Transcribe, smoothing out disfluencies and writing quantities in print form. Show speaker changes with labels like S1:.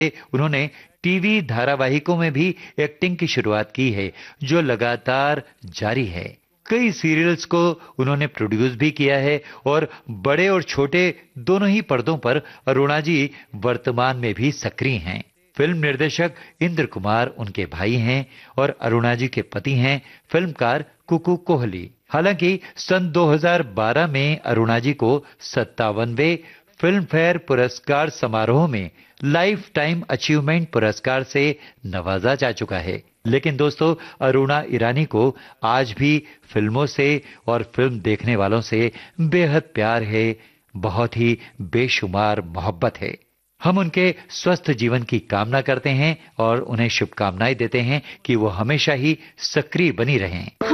S1: उन्होंने टीवी धारावाहिकों में भी एक्टिंग की शुरुआत की है, जो लगातार जारी है। कई सीरियल्स को उन्होंने प्रोड्यूस भी किया है और बड़े और छोटे दोनों ही पर्दों पर अरुणा जी वर्तमान में भी सक्रिय हैं। फिल्म निर्देशक इंद्र कुमार उनके भाई हैं और अरुणा जी के पति हैं फिल्मकार कुकू कोहली। हालांकि सन 2012 में अरुणा जी को 57वें फिल्म फेयर पुरस्कार समारोह में लाइफ टाइम अचीवमेंट पुरस्कार से नवाजा जा चुका है। लेकिन दोस्तों, अरुणा ईरानी को आज भी फिल्मों से और फिल्म देखने वालों से बेहद प्यार है, बहुत ही बेशुमार मोहब्बत है। हम उनके स्वस्थ जीवन की कामना करते हैं और उन्हें शुभकामनाएं देते हैं कि वो हमेशा ही सक्रिय बनी रहें।